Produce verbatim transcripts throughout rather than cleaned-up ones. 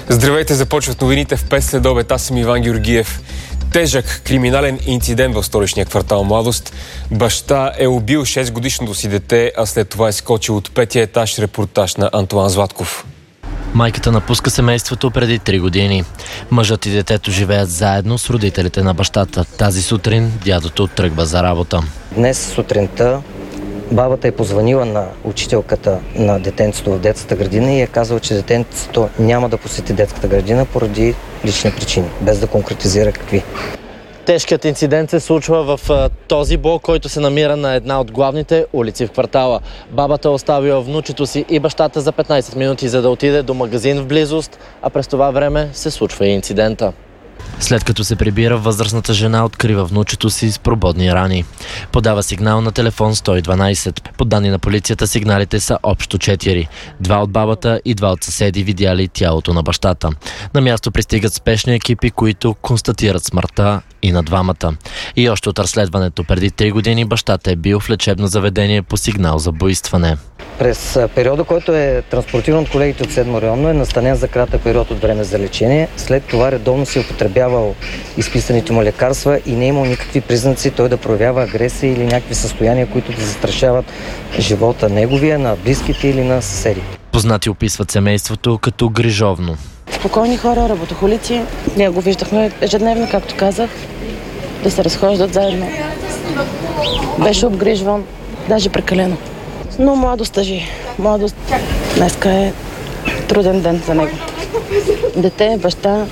Здравейте, започват новините в пет следобед. Аз съм Иван Георгиев. Тежък криминален инцидент в столичния квартал Младост. Баща е убил шестгодишното си дете, а след това е скочил от петия етаж. Репортаж на Антоан Златков. Майката напуска семейството преди три години. Мъжът и детето живеят заедно с родителите на бащата. Тази сутрин дядото тръгва за работа. Днес сутринта бабата е позвонила на учителката на детенцето в детската градина и е казала, че детенцето няма да посети детската градина поради лични причини, без да конкретизира какви. Тежкият инцидент се случва в а, този блок, който се намира на една от главните улици в квартала. Бабата е оставила внучето си и бащата за петнайсет минути, за да отиде до магазин в близост, а през това време се случва и инцидента. След като се прибира, възрастната жена открива внучето си с прободни рани. Подава сигнал на телефон сто и дванайсет. По данни на полицията сигналите са общо четири. Два от бабата и два от съседи видяли тялото на бащата. На място пристигат спешни екипи, които констатират смъртта и на двамата. И още от разследването преди три години бащата е бил в лечебно заведение по сигнал за буйстване. През периода, който е транспортиран от колегите от седмо районно, е настанен за кратък период от време за лечение. След това редовно си употребявал изписаните му лекарства и не е имал никакви признаци той да проявява агресия или някакви състояния, които да застрашават живота неговия, на близките или на съседи. Познати описват семейството като грижовно. Спокойни хора, работохолици. Ние го виждахме ежедневно, както казах, да се разхождат заедно. Беше обгрижван, даже прекалено. Но младост тъжи. Младост. Днеска е труден ден за него. Дете, баща.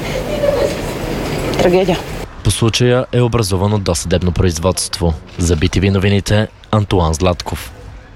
Трагедия. По случая е образовано досъдебно производство. За би ти ви новините, Антоан Златков.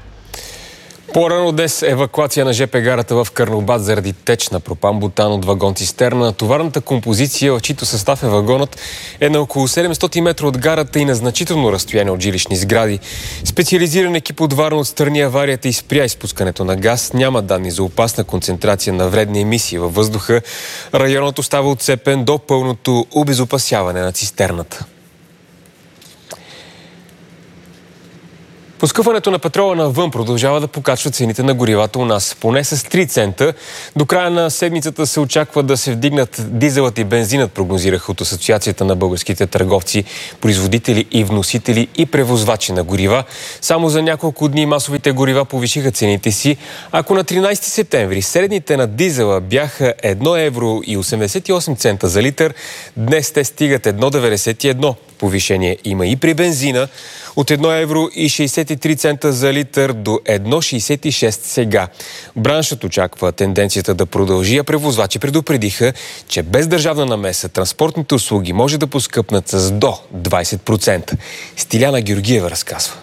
По-рано днес евакуация на жп гарата в Карнобат заради теч на пропан-бутан от вагон-цистерна. Товарната композиция, в чийто състав е вагонът, е на около седемстотин метра от гарата и на значително разстояние от жилищни сгради. Специализиран екип от Варна отстрани аварията и спря изпускането на газ. Няма данни за опасна концентрация на вредни емисии във въздуха. Районът остава отцепен до пълното обезопасяване на цистерната. Поскъпването на петрола навън продължава да покачва цените на горивата у нас. Поне с три цента. До края на седмицата се очаква да се вдигнат дизелът и бензинът, прогнозираха от Асоциацията на българските търговци, производители и вносители и превозвачи на горива. Само за няколко дни масовите горива повишиха цените си. Ако на тринайсети септември средните на дизела бяха едно евро и осемдесет и осем цента за литър, днес те стигат едно деветдесет и едно. Повишение има и при бензина от едно евро и шейсет и три цента за литър до едно шейсет и шест сега. Браншът очаква тенденцията да продължи, а превозвачи предупредиха, че без държавна намеса транспортните услуги може да поскъпнат с до двайсет процента. Стиляна Георгиева разказва.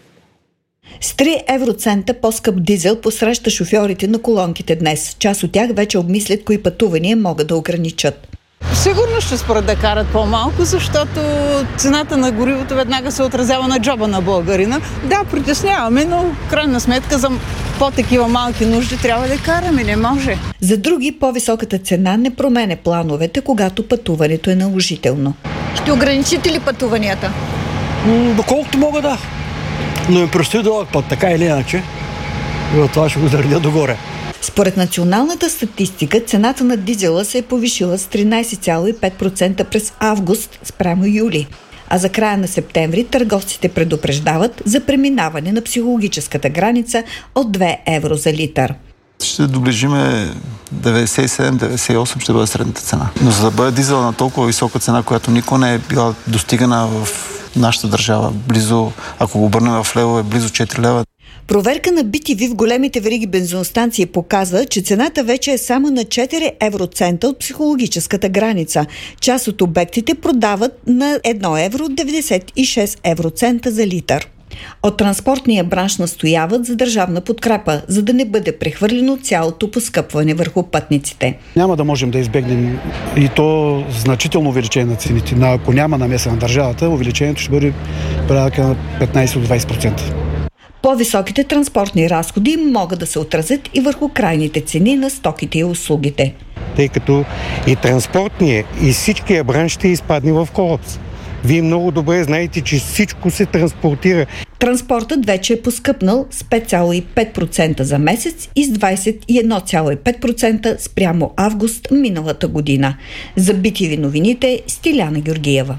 С три евроцента по-скъп дизел посреща шофьорите на колонките днес. Част от тях вече обмислят кои пътувания могат да ограничат. Сигурно ще според да карат по-малко, защото цената на горивото веднага се отразява на джоба на българина. Да, притесняваме, но в крайна сметка за по-такива малки нужди трябва да караме, не може. За други по-високата цена не променя плановете, когато пътуването е наложително. Ще ограничите ли пътуванията? М- доколкото мога, да. Но ми предстои дълъг път, така или иначе. И от това ще го дърня догоре. Според националната статистика, цената на дизела се е повишила с тринайсет цяло и пет процента през август спрямо юли. А за края на септември търговците предупреждават за преминаване на психологическата граница от две евро за литър. Ще доближиме деветдесет и седем деветдесет и осем ще бъде средната цена. Но за да бъде дизел на толкова висока цена, която никога не е била достигана в нашата държава, близо, ако го обърнем в лево, е близо четири лева. Проверка на би ти ви в големите вериги бензиностанции показва, че цената вече е само на четири евроцента от психологическата граница. Част от обектите продават на едно евро деветдесет и шест евроцента за литър. От транспортния бранш настояват за държавна подкрепа, за да не бъде прехвърлено цялото поскъпване върху пътниците. Няма да можем да избегнем и то значително увеличение на цените. Ако няма намеса на държавата, увеличението ще бъде порядъка на петнайсет до двайсет процента. По-високите транспортни разходи могат да се отразят и върху крайните цени на стоките и услугите. Тъй като и транспортния, и всичкия бранш ще изпадне в колапс. Вие много добре знаете, че всичко се транспортира. Транспортът вече е поскъпнал с пет цяло и пет процента за месец и с двадесет и едно цяло и пет процента спрямо август миналата година. За Би Ти Ви новините Стиляна Георгиева.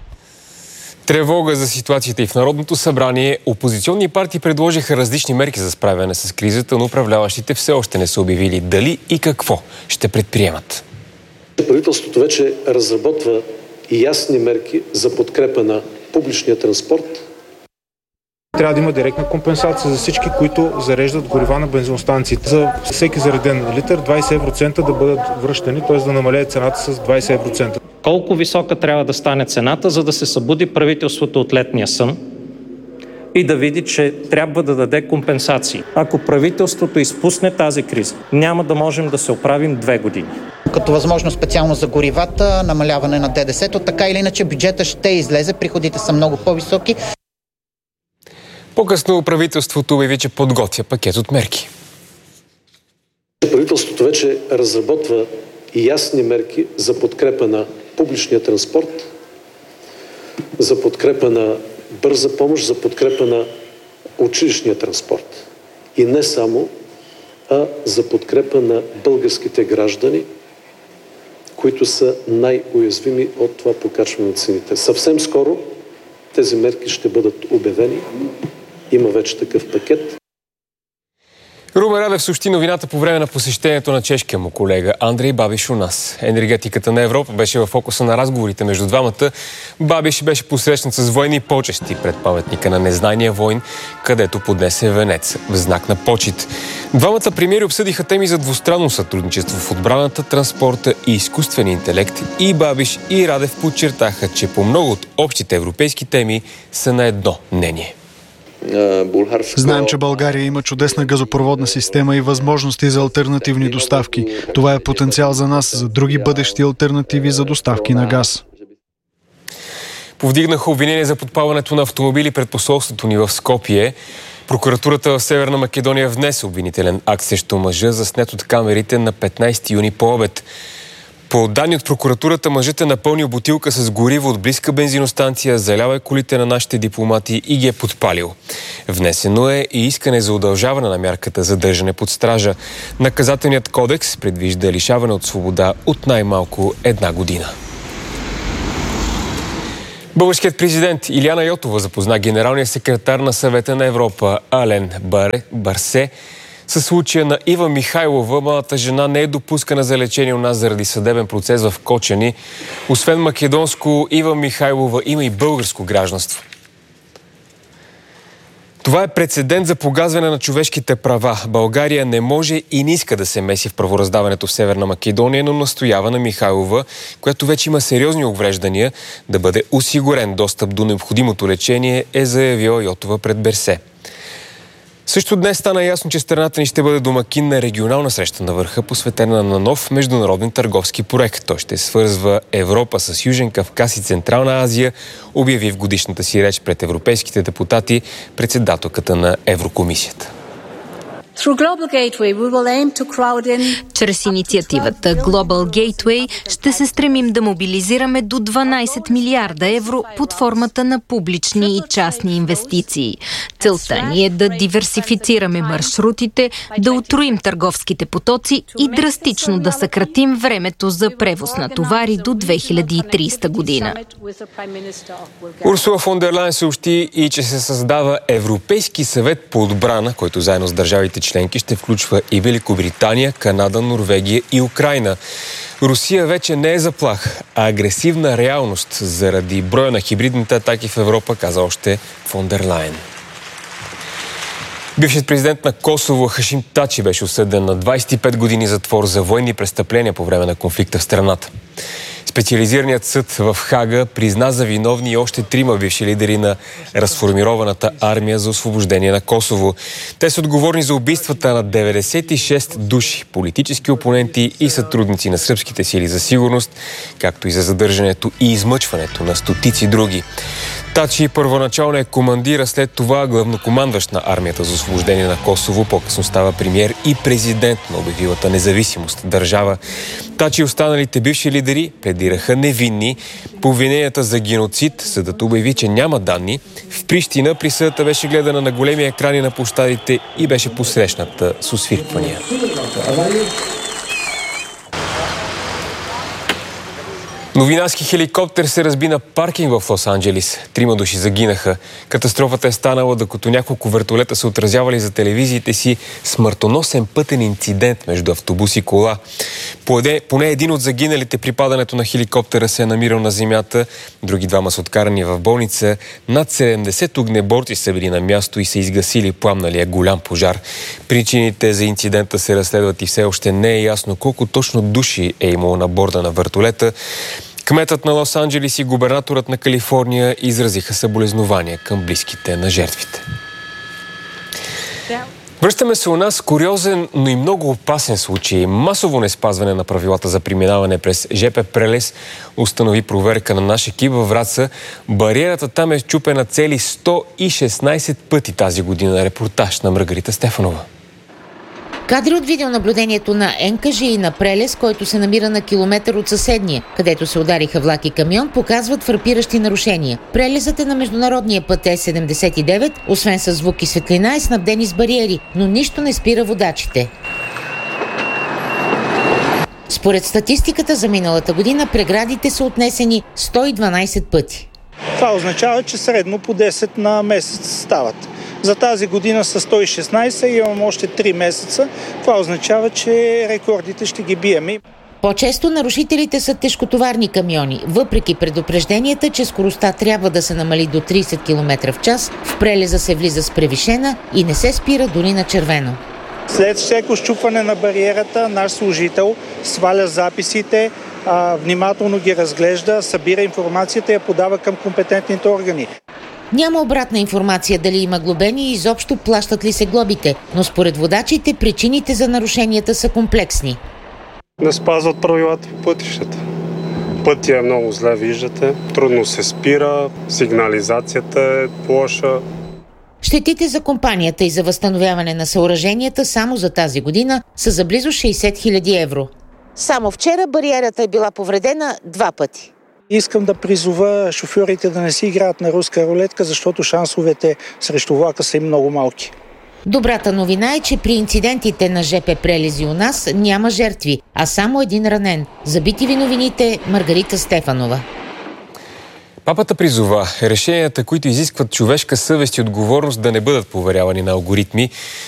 Тревога за ситуацията и в Народното събрание. Опозиционни партии предложиха различни мерки за справяне с кризата, но управляващите все още не са обявили дали и какво ще предприемат. Правителството вече разработва ясни мерки за подкрепа на публичния транспорт. Трябва да има директна компенсация за всички, които зареждат горива на бензиностанциите. За всеки зареден литър двадесет евроцента да бъдат връщани, т.е. да намалее цената с двадесет евроцента. Колко висока трябва да стане цената, за да се събуди правителството от летния сън и да види, че трябва да даде компенсации. Ако правителството изпусне тази криза, няма да можем да се оправим две години. Като възможно специално за горивата, намаляване на Д Д С-то, така или иначе бюджета ще излезе, приходите са много по-високи. По-късно правителството обяви, че подготвя пакет от мерки. Правителството вече разработва ясни мерки за подкрепа на публичния транспорт, за подкрепа на бърза помощ, за подкрепа на училищния транспорт. И не само, а за подкрепа на българските граждани, които са най-уязвими от това покачване на цените. Съвсем скоро тези мерки ще бъдат обявени. Има вече такъв пакет. Румен Радев съобщи новината по време на посещението на чешкия му колега Андрей Бабиш у нас. Енергетиката на Европа беше в фокуса на разговорите между двамата. Бабиш беше посрещнат с военни почести пред паметника на незнайния войн, където поднесе венец в знак на почит. Двамата премиери обсъдиха теми за двустранно сътрудничество в отбраната, транспорта и изкуствения интелект. И Бабиш, и Радев подчертаха, че по много от общите европейски теми са на едно мнение. Знаем, че България има чудесна газопроводна система и възможности за алтернативни доставки. Това е потенциал за нас, за други бъдещи алтернативи за доставки на газ. Повдигнаха обвинение за подпалването на автомобили пред посолството ни в Скопие. Прокуратурата в Северна Македония внесе обвинителен акт срещу мъжа, заснет от камерите на петнадесети юни по обед. По данни от прокуратурата, мъжът е напълнил бутилка с гориво от близка бензиностанция, залял е колите на нашите дипломати и ги е подпалил. Внесено е и искане за удължаване на мярката за държане под стража. Наказателният кодекс предвижда лишаване от свобода от най-малко една година. Българският президент Илияна Йотова запозна генералния секретар на Съвета на Европа Ален Баре, Барсе със случая на Ива Михайлова. Младата жена не е допускана за лечение у нас заради съдебен процес в Кочани. Освен македонско, Ива Михайлова има и българско гражданство. Това е прецедент за погазване на човешките права. България не може и не иска да се меси в правораздаването в Северна Македония, но настоява на Михайлова, която вече има сериозни увреждания, да бъде осигурен достъп до необходимото лечение, е заявила Йотова пред Берсе. Също днес стана ясно, че страната ни ще бъде домакин на регионална среща на върха, посветена на нов международен търговски проект. Той ще свързва Европа с Южен Кавказ и Централна Азия, обяви в годишната си реч пред европейските депутати председателката на Еврокомисията. Чрез инициативата Global Gateway ще се стремим да мобилизираме до дванадесет милиарда евро под формата на публични и частни инвестиции. Целта ни е да диверсифицираме маршрутите, да утроим търговските потоци и драстично да съкратим времето за превоз на товари до две хиляди и тридесета година. Урсула фон дер Лайен съобщи и че се създава Европейски съвет по отбрана, който заедно с държавите членки ще включва и Великобритания, Канада, Норвегия и Украйна. Русия вече не е заплаха, а агресивна реалност заради броя на хибридните атаки в Европа, каза още фон дер Лайен. Бившият президент на Косово Хашим Тачи беше осъден на двадесет и пет години затвор за военни престъпления по време на конфликта в страната. Специализираният съд в Хага призна за виновни и още трима бивши лидери на разформированата армия за освобождение на Косово. Те са отговорни за убийствата на деветдесет и шест души, политически опоненти и сътрудници на сръбските сили за сигурност, както и за задържането и измъчването на стотици други. Тачи първоначално е командира, след това главнокомандващ на армията за освобождение на Косово, по-късно става премиер и президент на обявилата независимост държава. Тачи и останалите бивши лидери лидери пледираха невинни. По обвиненията за геноцид съдът обяви, че няма данни. В Прищина присъдата беше гледана на големи екрани на площадите и беше посрещната с освирквания. Новинарски хеликоптер се разби на паркинг в Лос-Анджелис. Трима души загинаха. Катастрофата е станала, докато няколко вертолета са отразявали за телевизиите си смъртоносен пътен инцидент между автобус и кола. Поне един от загиналите при падането на хеликоптера се е намирал на земята. Други двама са откарани в болница. Над седемдесет огнеборци са били на място и са изгасили пламналия голям пожар. Причините за инцидента се разследват и все още не е ясно колко точно души е имало на борда на вертолета. Кметът на Лос-Анджелис и губернаторът на Калифорния изразиха съболезнования към близките на жертвите. Връщаме се у нас куриозен, но и много опасен случай. Масово неспазване на правилата за преминаване през жп прелез установи проверка на наш екип във Враца. Бариерата там е счупена цели сто и шестнайсет пъти тази година. Репортаж на Маргарита Стефанова. Кадри от видеонаблюдението на Ен Ка Жи и на прелез, който се намира на километър от съседния, където се удариха влак и камион, показват фрапиращи нарушения. Прелезът е на международния път Е седемдесет и девет, освен с звук и светлина, е снабден с бариери, но нищо не спира водачите. Според статистиката за миналата година, преградите са отнесени сто и дванайсет пъти. Това означава, че средно по десет на месец стават. За тази година са сто и шестнайсет, имам още три месеца. Това означава, че рекордите ще ги бием. По-често нарушителите са тежкотоварни камиони. Въпреки предупрежденията, че скоростта трябва да се намали до трийсет километра в час, в прелеза се влиза с превишена и не се спира дори на червено. След всеко счупване на бариерата, наш служител сваля записите, внимателно ги разглежда, събира информацията и я подава към компетентните органи. Няма обратна информация дали има глобени и изобщо плащат ли се глобите, но според водачите причините за нарушенията са комплексни. Не спазват правилата по пътищата. Пътя е много зле, виждате. Трудно се спира, сигнализацията е лоша. Щетите за компанията и за възстановяване на съоръженията само за тази година са за близо шейсет хиляди евро. Само вчера бариерата е била повредена два пъти. Искам да призова шофьорите да не си играят на руска рулетка, защото шансовете срещу влака са им много малки. Добрата новина е, че при инцидентите на жп прелези у нас няма жертви, а само един ранен. За Би Ти Ви новините, Маргарита Стефанова. Папата призова решенията, които изискват човешка съвест и отговорност, да не бъдат поверявани на алгоритми.